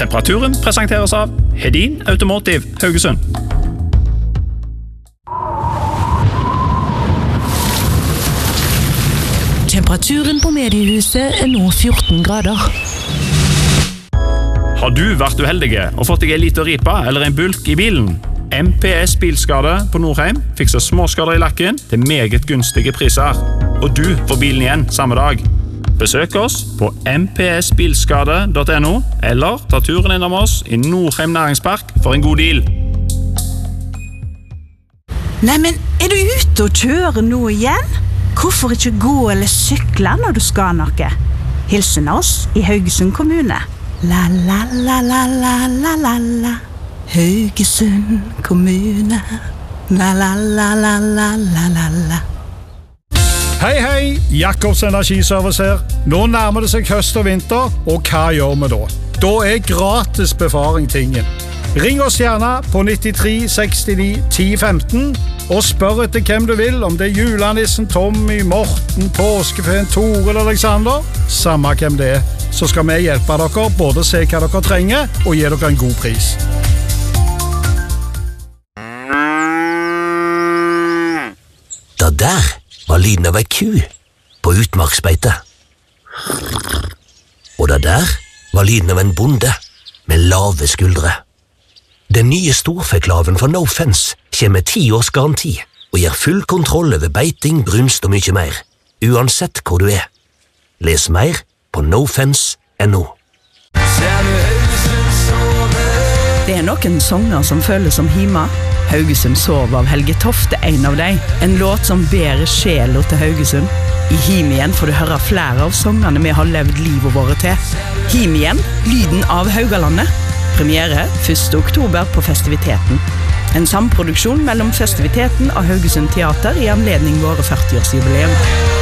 Temperaturen presenteres av Hedin Automotive Haugesund. Temperaturen på mediehuset nå 14 grader. Har du vært uheldige og fått deg en liten ripa eller en bulk i bilen? MPS Bilskade på Nordheim fikser småskader i lakken til meget gunstige priser. Og du får bilen igjen samme dag. Besøk oss på mpsbilskade.no eller ta turen innom oss i Nordheim Næringspark for en god deal. Nei, men du ute og kjører nå igjen? Hvorfor ikke gå eller sykle når du skal noe? Hilsen oss i Haugesund kommune. La la la la la la la la Haugesund kommune. La la la la la la la la. Hei, hei, Jakobs Energiservice her. Nå nærmer det seg høst og vinter, og hva gjør vi da? Da gratis befaring tingen. Ring oss gjerne på 93 69 10 15 og spør etter hvem du vil, om det julenissen, Tommy, Morten, påskefeen, Tore eller Alexander. Samme hvem det så skal vi hjelpe dere både se hva dere trenger og gi dere en god pris. Da der var lyden av ei ku på utmarksbeite. Og da der var lyden av en bonde med lave skuldre. Den nye storfeklaven fra No Fence kommer med 10 års garanti og gir full kontroll over beiting, brunst og mye mer, uansett hvor du Les mer på nofence.no. Det noen sanger som føles som hima. Haugesund sov av Helge Tofte, en av deg. En låt som bærer sjela til Haugesund. I Him igjen får du høre flere av sangene vi har levd livet våre til. Him igjen, lyden av Haugalandet. Premiere 1. oktober på Festiviteten. En samproduksjon mellom Festiviteten og Haugesund Teater i anledning våre 40-årsjubileum.